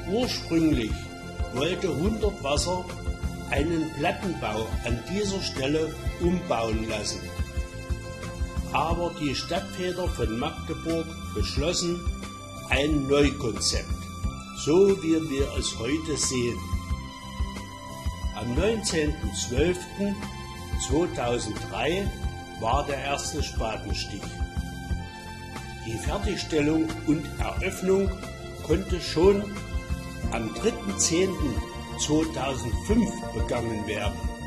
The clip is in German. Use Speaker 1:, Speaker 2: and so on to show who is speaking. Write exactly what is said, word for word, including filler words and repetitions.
Speaker 1: Ursprünglich wollte hundert Wasser einen Plattenbau an dieser Stelle umbauen lassen. Aber die Stadtväter von Magdeburg beschlossen ein Neukonzept, so wie wir es heute sehen. Am neunzehnten zwölften zweitausenddrei war der erste Spatenstich. Die Fertigstellung und Eröffnung konnte schon am dritten zehnten zweitausendfünf begangen werden.